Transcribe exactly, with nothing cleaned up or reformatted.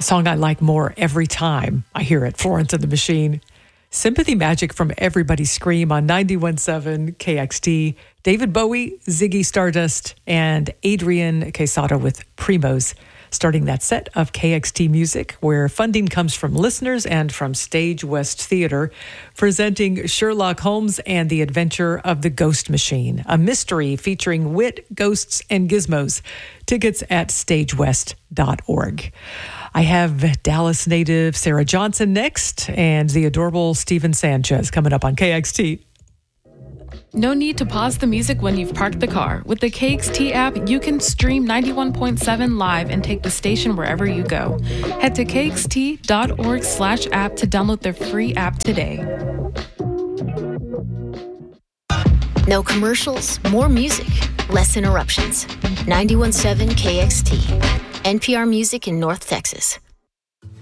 A song I like more every time I hear it, Florence and the Machine. Sympathy Magic from Everybody Scream on ninety-one point seven K X T. David Bowie, Ziggy Stardust, and Adrian Quesada with Primos, starting that set of K X T Music, where funding comes from listeners and from Stage West Theater, presenting Sherlock Holmes and the Adventure of the Ghost Machine, a mystery featuring wit, ghosts, and gizmos. Tickets at stage west dot org. I have Dallas native Sarah Johnson next, and the adorable Steven Sanchez coming up on K X T. No need to pause the music when you've parked the car. With the K X T app, you can stream ninety-one point seven live and take the station wherever you go. Head to k x t dot org slash app to download their free app today. No commercials, more music, less interruptions. ninety-one point seven K X T, N P R Music in North Texas.